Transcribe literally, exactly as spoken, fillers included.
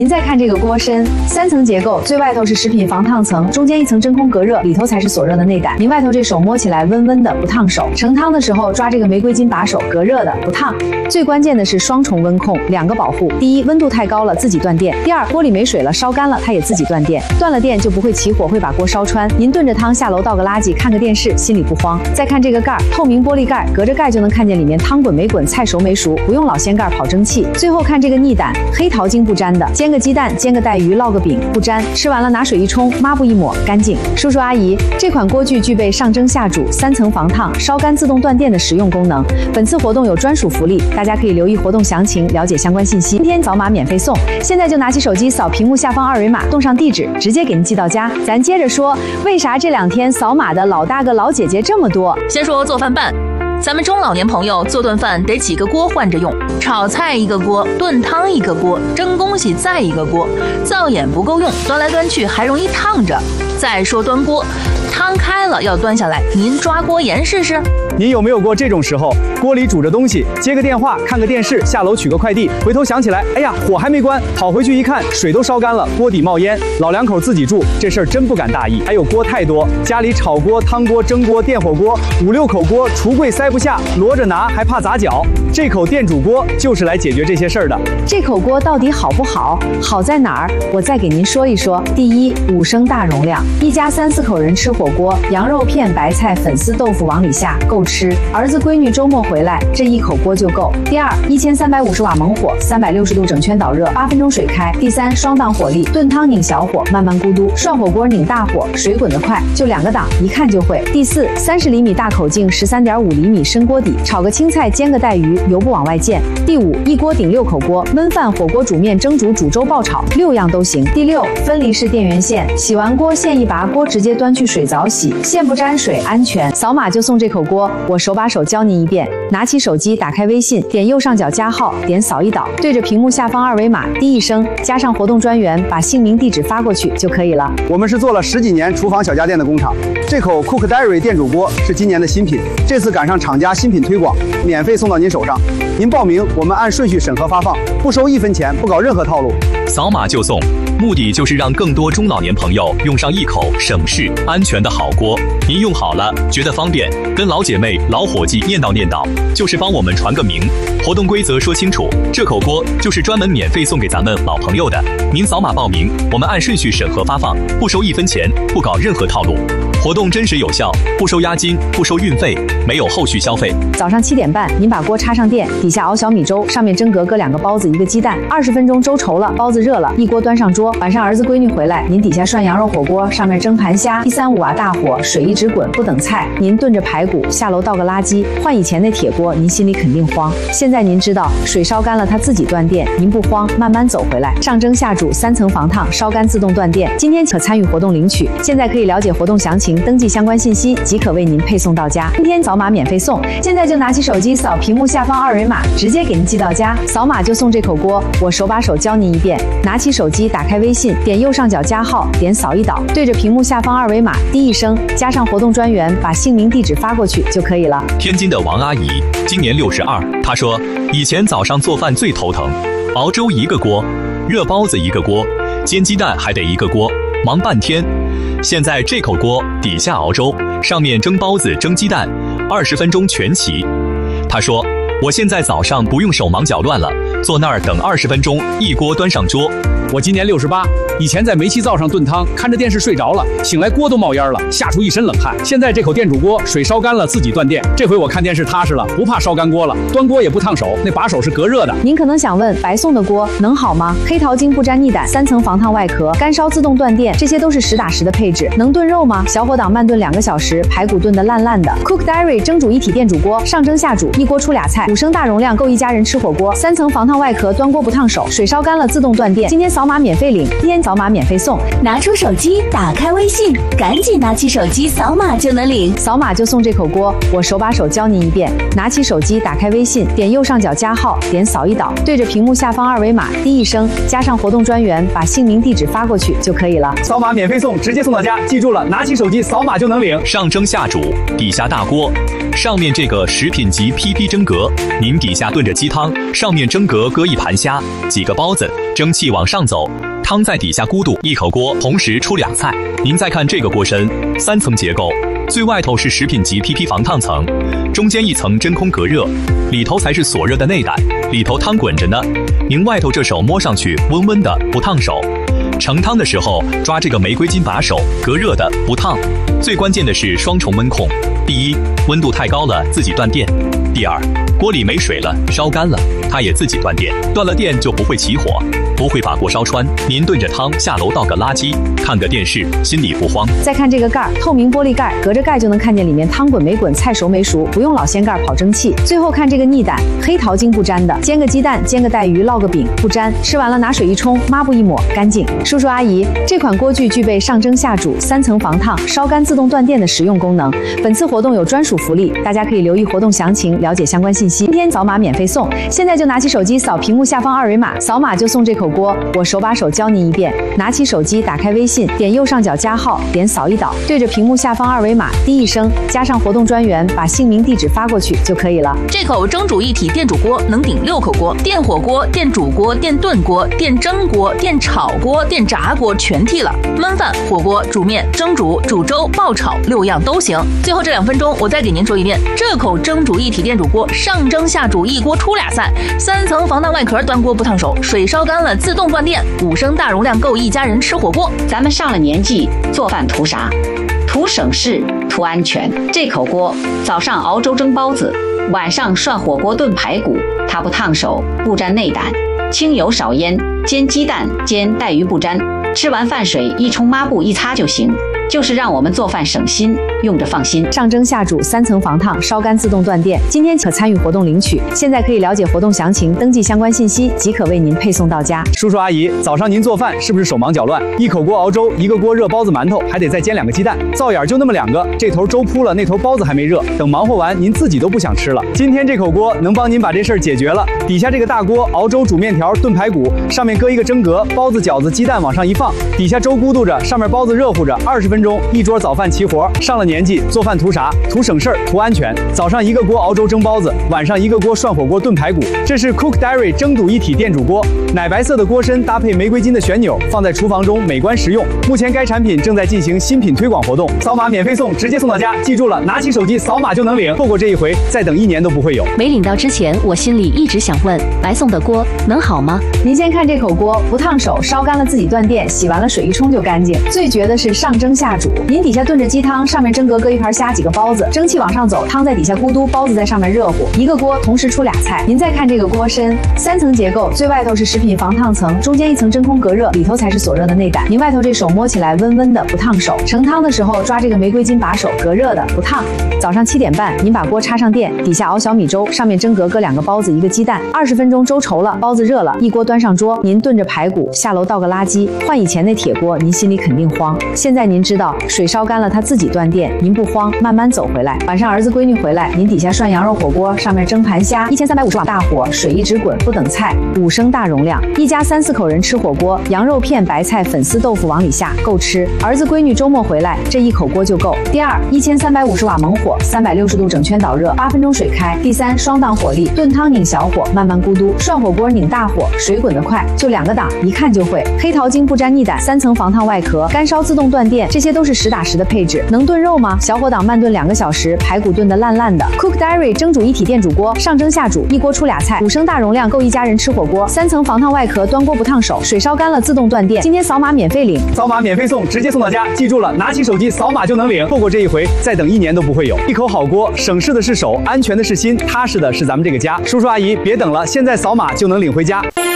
您再看这个锅身，三层结构，最外头是食品防烫层，中间一层真空隔热，里头才是锁热的内胆。您外头这手摸起来温温的，不烫手。盛汤的时候抓这个玫瑰金把手，隔热的，不烫。最关键的是双重温控，两个保护。第一，温度太高了自己断电；第二，锅里没水了，烧干了它也自己断电。断了电就不会起火，会把锅烧穿。您炖着汤下楼倒个垃圾，看个电视，心里不慌。再看这个盖儿，透明玻璃盖，隔着盖就能看见里面汤滚没滚，菜熟没熟，不用老掀盖跑蒸汽。最后看这个腻胆，黑桃精不粘的，煎个鸡蛋，煎个带鱼，烙个饼，不粘。吃完了拿水一冲，抹布一抹，干净。叔叔阿姨，这款锅具具备上蒸下煮、三层防烫、烧干自动断电的实用功能。本次活动有专属福利，大家可以留意活动详情，了解相关信息。今天扫码免费送，现在就拿起手机扫屏幕下方二维码，动上地址，直接给您寄到家。咱接着说，为啥这两天扫码的老大哥老姐姐这么多？ 先说做饭办。咱们中老年朋友做顿饭得几个锅换着用，炒菜一个锅，炖汤一个锅，蒸东西再一个锅，灶眼不够用，端来端去还容易烫着。再说端锅，汤开了要端下来，您抓锅沿试试。 您有没有过这种时候，锅里煮着东西，接个电话，看个电视，下楼取个快递，回头想起来，哎呀，火还没关，跑回去一看，水都烧干了，锅底冒烟。老两口自己住，这事儿真不敢大意。还有锅太多，家里炒锅、汤锅、蒸锅、电火锅，五六口锅，橱柜塞不下，摞着拿还怕砸脚。这口电煮锅就是来解决这些事儿的。 这口锅到底好不好？好在哪儿？我再给您说一说。第一，五升大容量，一家三四口人吃火锅，羊肉片、白菜、粉丝、豆腐往里下，够吃。儿子闺女周末回来，这一口锅就够。第二，一千三百五十瓦猛火，三百六十度整圈导热，八分钟水开。第三，双档火力，炖汤拧小火，慢慢咕嘟；涮火锅拧大火，水滚得快，就两个档，一看就会。第四，三十厘米大口径，十三点五厘米深锅底，炒个青菜，煎个带鱼，油不往外溅。第五，一锅顶六口锅，焖饭、火锅、煮面、蒸煮、煮粥、爆炒，六样都行。第六，分离式电源线，洗完锅线一拔，锅直接端去水澡洗，线不沾水，安全。扫码就送这口锅，我手把手教您一遍。拿起手机，打开微信，点右上角加号，点扫一导，对着屏幕下方二维码，滴一声，加上活动专员，把姓名、地址发过去就可以了。 我们是做了十几年厨房小家电的工厂，这口 Cook Diary 电煮锅是今年的新品，这次赶上厂家新品推广，免费送到您手上。您报名，我们按顺序审核发放，不收一分钱，不搞任何套路。 扫码就送，目的就是让更多中老年朋友用上一口省事、安全的好锅。您用好了，觉得方便，跟老姐妹、老伙计念叨念叨，就是帮我们传个名。活动规则说清楚，这口锅就是专门免费送给咱们老朋友的。您扫码报名，我们按顺序审核发放，不收一分钱，不搞任何套路。活动真实有效，不收押金，不收运费，没有后续消费。 早上七点半，您把锅插上电，底下熬小米粥，上面蒸格搁两个包子，一个鸡蛋，二十分钟粥稠了，包子热了，一锅端上桌。晚上儿子闺女回来，您底下涮羊肉火锅，上面蒸盘虾，一三五瓦大火，水一直滚，不等菜。您炖着排骨，下楼倒个垃圾，换以前那铁锅，您心里肯定慌。现在您知道，水烧干了它自己断电，您不慌，慢慢走回来。上蒸下煮，三层防烫，烧干自动断电。今天可参与活动领取，现在可以了解活动详情。登记相关信息即可为您配送到家。今天扫码免费送，现在就拿起手机扫屏幕下方二维码，直接给您寄到家。扫码就送这口锅，我手把手教您一遍。拿起手机，打开微信，点右上角加号，点扫一导，对着屏幕下方二维码滴一声，加上活动专员，把姓名、地址发过去就可以了。 天津的王阿姨今年六十二，她说以前早上做饭最头疼，熬粥一个锅，热包子一个锅，煎鸡蛋还得一个锅，忙半天。现在这口锅底下熬粥，上面蒸包子、蒸鸡蛋，二十分钟全齐。他说：“我现在早上不用手忙脚乱了，坐那儿等二十分钟，一锅端上桌。” 我今年六十八，以前在煤气灶上炖汤，看着电视睡着了，醒来锅都冒烟了，吓出一身冷汗。现在这口电煮锅，水烧干了自己断电，这回我看电视踏实了，不怕烧干锅了，端锅也不烫手，那把手是隔热的。 您可能想问，白送的锅能好吗？黑桃精不沾腻胆，三层防烫外壳，干烧自动断电，这些都是实打实的配置。能炖肉吗？小火档慢炖两个小时，排骨炖得烂烂的。Cook Diary 蒸煮一体电煮锅，上蒸下煮，一锅出俩菜，五升大容量够一家人吃火锅，三层防烫外壳，端锅不烫手，水烧干了自动断电。今天扫码免费领，今天扫码免费送。 拿出手机，打开微信，赶紧拿起手机扫码就能领， 扫码就送这口锅，我手把手教您一遍。拿起手机，打开微信，点右上角加号，点扫一导，对着屏幕下方二维码滴一声，加上活动专员，把姓名、地址发过去就可以了。 扫码免费送，直接送到家，记住了，拿起手机扫码就能领。 上蒸下煮，底下大锅，上面这个食品级 P P 蒸格，您底下炖着鸡汤，上面蒸格搁一盘虾，几个包子，蒸汽往上走。 走，汤在底下咕嘟，一口锅同时出俩菜。您再看这个锅身，三层结构，最外头是食品级 P P 防烫层，中间一层真空隔热，里头才是锁热的内胆，里头汤滚着呢。您外头这手摸上去温温的，不烫手。盛汤的时候抓这个玫瑰金把手，隔热的，不烫。最关键的是双重温控，第一，温度太高了自己断电；第二，锅里没水了，烧干了，它也自己断电。断了电就不会起火，不会把锅烧穿。您炖着汤下楼倒个垃圾，看个电视，心里不慌。 再看这个盖儿，透明玻璃盖，隔着盖就能看见里面汤滚没滚，菜熟没熟，不用老掀盖跑蒸汽。最后看这个腻胆，黑桃精不粘的，煎个鸡蛋，煎个带鱼，烙个饼不粘。吃完了拿水一冲，抹布一抹，干净。叔叔阿姨，这款锅具具备上蒸下煮、三层防烫、烧干自动断电的实用功能。本次活动有专属福利，大家可以留意活动详情，了解相关信息。今天扫码免费送，现在就拿起手机扫屏幕下方二维码，扫码就送这口锅。我手把手教您一遍，拿起手机，打开微信，点右上角加号，点扫一导，对着屏幕下方二维码滴一声，加上活动专员，把姓名地址发过去就可以了。 这口蒸煮一体电煮锅能顶六口锅，电火锅、电煮锅、电炖锅、电蒸锅、电炒锅、电炸锅全替了，焖饭、火锅、煮面、蒸煮、煮粥、爆炒六样都行。最后这两分钟，我再给您说一遍，这口蒸煮一体电煮锅上蒸下煮一锅出俩菜，三层防弹外壳，端锅不烫手，水烧干了自动断电，五升大容量够一家人吃火锅。 咱们上了年纪，做饭图啥？图省事，图安全。这口锅早上熬粥蒸包子，晚上涮火锅炖排骨，它不烫手，不沾内胆，清油少烟，煎鸡蛋煎带鱼不沾，吃完饭水一冲抹布一擦就行。就是让我们做饭省心，用着放心。 上蒸下煮，三层防烫，烧干自动断电。今天可参与活动领取，现在可以了解活动详情，登记相关信息，即可为您配送到家。 叔叔阿姨，早上您做饭是不是手忙脚乱？一口锅熬粥，一个锅热包子馒头，还得再煎两个鸡蛋，灶眼就那么两个，这头粥铺了，那头包子还没热，等忙活完，您自己都不想吃了。今天这口锅能帮您把这事儿解决了。底下这个大锅熬粥、煮面条、炖排骨，上面搁一个蒸格，包子、饺子、鸡蛋往上一放，底下粥咕嘟着，上面包子热乎着，二十分钟一桌早饭齐活。上了年纪，做饭图啥？图省事儿，图安全。早上一个锅熬粥蒸包子，晚上一个锅涮火锅炖排骨。这是 Cook Diary 蒸煮一体电煮锅，奶白色的锅身搭配玫瑰金的旋钮，放在厨房中美观实用。目前该产品正在进行新品推广活动，扫码免费送，直接送到家。记住了，拿起手机扫码就能领，错过这一回，再等一年都不会有。 没领到之前，我心里一直想问，白送的锅能好吗？ 您先看这口锅，不烫手，烧干了自己断电，洗完了水一冲就干净。最绝的是上蒸下煮，您底下炖着鸡汤，上面蒸格搁一盘虾，几个包子，蒸汽往上走，汤在底下咕嘟，包子在上面热乎，一个锅同时出俩菜。您再看这个锅身，三层结构，最外头是食品防烫层，中间一层真空隔热，里头才是锁热的内胆。您外头这手摸起来温温的，不烫手。盛汤的时候抓这个玫瑰金把手，隔热的，不烫。早上七点半，您把锅插上电，底下熬小米粥，上面蒸格搁两个包子，一个鸡蛋，二十分钟粥稠了，包子热了，一锅端上桌，您炖着排骨，下楼倒个垃圾。换以前那铁锅，您心里肯定慌。现在您知道，水烧干了它自己断电，您不慌，慢慢走回来。晚上儿子闺女回来，您底下涮羊肉火锅，上面蒸盘虾，一千三百五十瓦大火，水一直滚，不等菜，五升大容量，一家三四口人吃火锅，羊肉片、白菜、粉丝豆腐往里下，够吃。儿子闺女周末回来，这一口锅就够。第二，一千三百五十瓦猛火，三百六十度整圈导热，八分钟水开。第三，双档火力，炖汤拧小火，慢慢咕嘟；涮火锅拧大火，水滚得快，就两个档，一看就会。黑桃精不沾腻胆，三层防烫外壳，干烧自动断电，这些都是实打实的配置。能炖肉吗？小火档慢炖两个小时，排骨炖得烂烂的。Cook Diary 蒸煮一体电煮锅，上蒸下煮，一锅出俩菜，五升大容量够一家人吃火锅，三层防烫外壳，端锅不烫手，水烧干了自动断电。今天扫码免费领， 扫码免费送，直接送到家。记住了，拿起手机扫码就能领，错过这一回，再等一年都不会有。一口好锅，省事的是手，安全的是心，踏实的是咱们这个家。叔叔阿姨，别等了，现在扫码就能领回家。